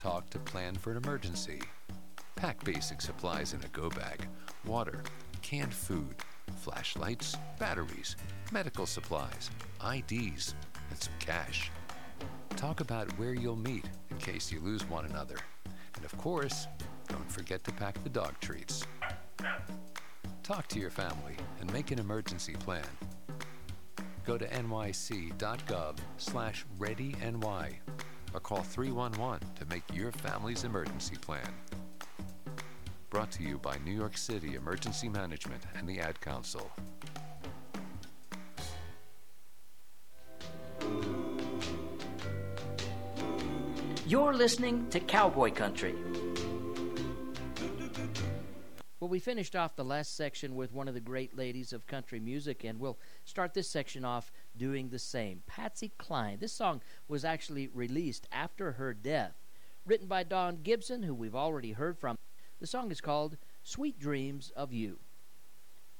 Talk to plan for an emergency. Pack basic supplies in a go bag: water, canned food, flashlights, batteries, medical supplies, IDs, and some cash. Talk about where you'll meet in case you lose one another. And of course, don't forget to pack the dog treats. Talk to your family and make an emergency plan. Go to nyc.gov/readyny or call 311 to make your family's emergency plan. Brought to you by New York City Emergency Management and the Ad Council. You're listening to Cowboy Country. Well, we finished off the last section with one of the great ladies of country music, and we'll start this section off doing the same. Patsy Cline. This song was actually released after her death. Written by Don Gibson, who we've already heard from. The song is called Sweet Dreams of You.